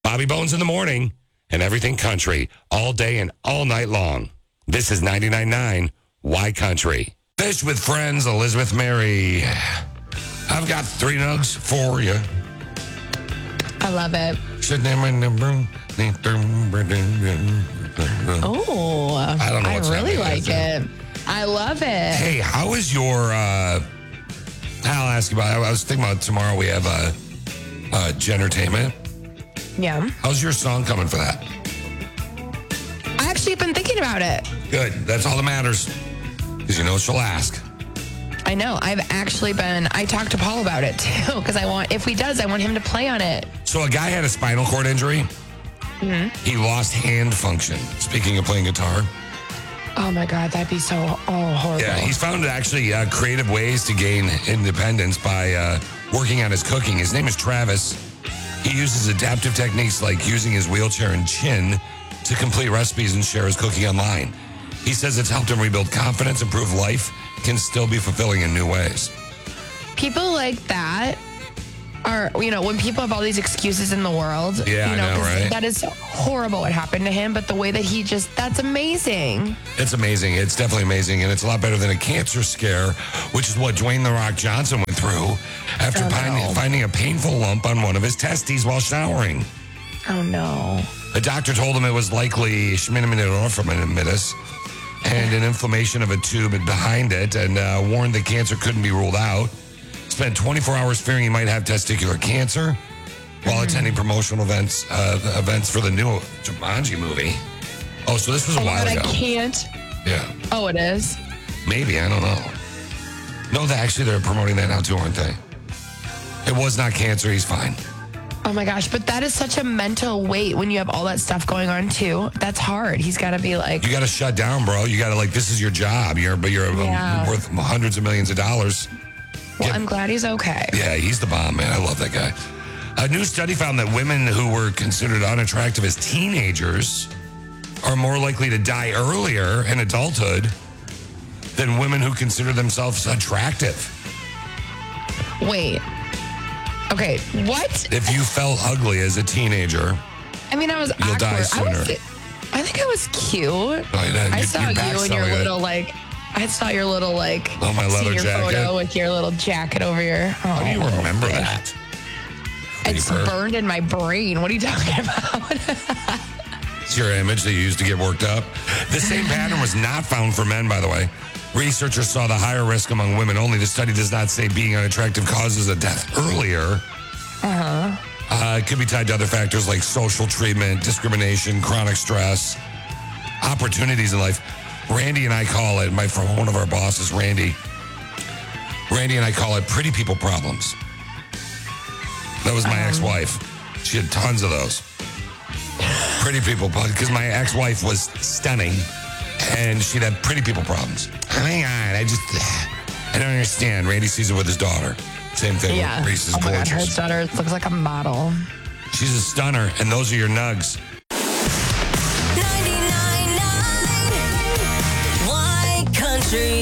Bobby Bones in the morning and everything country all day and all night long. This is 99.9 Y Country. Fish with Friends, Elizabeth Mary. I've got 3 nugs for you. I love it. Oh, I don't know what's I really happening. like it. I love it. Hey, how is your, I'll ask you about it. I was thinking about tomorrow we have Gentertainment. Yeah. How's your song coming for that? I actually have been thinking about it. Good. That's all that matters. Because you know she'll ask. I know. I talked to Paul about it too, because if he does, I want him to play on it. So a guy had a spinal cord injury. Mm-hmm. He lost hand function. Speaking of playing guitar. Oh my God, that'd be so horrible. Yeah, he's found actually creative ways to gain independence by working on his cooking. His name is Travis. He uses adaptive techniques like using his wheelchair and chin to complete recipes and share his cooking online. He says it's helped him rebuild confidence, improve life, can still be fulfilling in new ways. People like that are, when people have all these excuses in the world. Yeah, I know, 'cause right? that is horrible what happened to him, but the way that that's amazing. It's amazing. It's definitely amazing, and it's a lot better than a cancer scare, which is what Dwayne "The Rock" Johnson went through after finding a painful lump on one of his testes while showering. Oh, no. A doctor told him it was likely schminimitis and an inflammation of a tube behind it, and warned that cancer couldn't be ruled out. Spent 24 hours fearing he might have testicular cancer while attending promotional events for the new Jumanji movie. Oh, so this was a while ago. I can't. Yeah. Oh, it is? Maybe, I don't know. No, they're promoting that now too, aren't they? It was not cancer, he's fine. Oh my gosh, but that is such a mental weight when you have all that stuff going on too. That's hard. He's got to be like... You got to shut down, bro. You got to this is your job. You're worth hundreds of millions of dollars. Well, I'm glad he's okay. Yeah, he's the bomb, man. I love that guy. A new study found that women who were considered unattractive as teenagers are more likely to die earlier in adulthood than women who consider themselves attractive. Wait. Okay, what? If you felt ugly as a teenager, I mean, I was you'll awkward. die sooner. I think I was cute. I saw you in your little, I saw your little, Oh, my leather senior jacket. photo with your little jacket over your... How do you remember that? It's burned in my brain. What are you talking about? It's your image that you used to get worked up. The same pattern was not found for men, by the way. Researchers saw the higher risk among women only. The study does not say being unattractive causes a death earlier. It could be tied to other factors like social treatment, discrimination, chronic stress, opportunities in life. Randy and I call it, one of our bosses, Randy and I call it pretty people problems. That was my ex-wife. She had tons of those. Pretty people, because my ex-wife was stunning, and she'd have pretty people problems. Oh my God, I don't understand. Randy sees it with his daughter. Same thing. Yeah. Reese is oh my gorgeous. God, her daughter looks like a model. She's a stunner, and those are your nugs. 99.9 Y Country.